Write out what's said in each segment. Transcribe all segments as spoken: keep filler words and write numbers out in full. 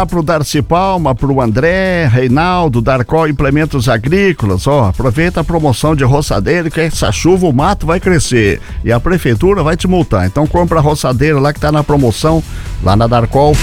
Pro Darcy Palma, pro André, Reinaldo, Darcol Implementos Agrícolas, ó, aproveita a promoção de roçadeira, que essa chuva o mato vai crescer e a prefeitura vai te multar, então compra a roçadeira lá que tá na promoção, lá na Darcol.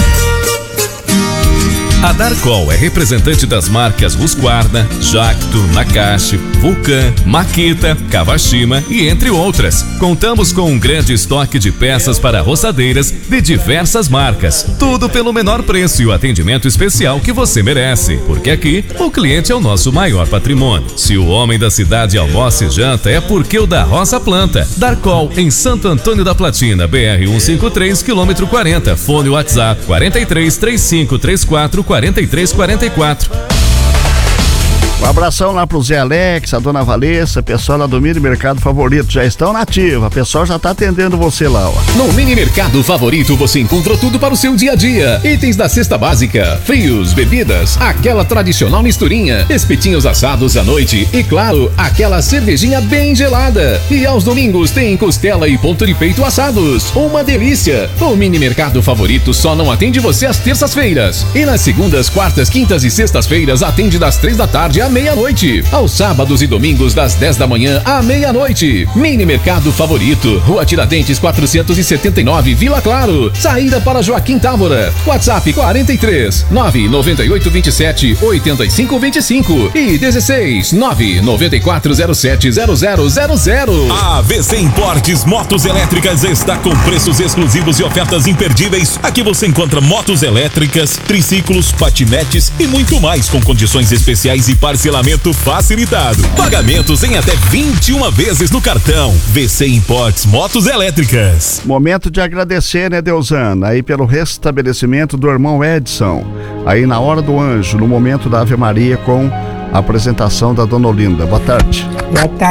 A Darcol é representante das marcas Husqvarna, Jacto, Nakashi, Vulcan, Makita, Kawashima e entre outras. Contamos com um grande estoque de peças para roçadeiras de diversas marcas. Tudo pelo menor preço e o atendimento especial que você merece. Porque aqui, o cliente é o nosso maior patrimônio. Se o homem da cidade almoça e janta, é porque o da roça planta. Darcol, em Santo Antônio da Platina, B R cento e cinquenta e três, quilômetro quarenta. Fone WhatsApp quarenta e três, trinta e cinco, trinta e quatro, quarenta e três, quarenta e quatro. Um abração lá pro Zé Alex, a dona Valessa, pessoal lá do Mini Mercado Favorito, já estão na ativa, o pessoal já tá atendendo você lá, ó. No Mini Mercado Favorito você encontra tudo para o seu dia a dia. Itens da cesta básica, frios, bebidas, aquela tradicional misturinha, espetinhos assados à noite e, claro, aquela cervejinha bem gelada. E aos domingos tem costela e ponto de peito assados. Uma delícia! O Mini Mercado Favorito só não atende você às terças-feiras. E nas segundas, quartas, quintas e sextas-feiras atende das três da tarde à meia-noite. Aos sábados e domingos das dez da manhã à meia-noite. Mini Mercado Favorito, Rua Tiradentes quatrocentos e setenta e nove, Vila Claro. Saída para Joaquim Távora. WhatsApp quarenta e três, nove nove oito, vinte e sete, oitenta e cinco, vinte e cinco e dezesseis, nove nove quatro zero sete, zero zero zero zero. A V C Importes Motos Elétricas está com preços exclusivos e ofertas imperdíveis. Aqui você encontra motos elétricas, triciclos, patinetes e muito mais com condições especiais e parcelados. Parcelamento facilitado. Pagamentos em até vinte e uma vezes no cartão. V C Importes Motos Elétricas. Momento de agradecer, né, Deusana? Aí pelo restabelecimento do irmão Edson. Aí na hora do anjo, no momento da Ave Maria com a apresentação da Dona Olinda. Boa tarde. Boa tarde.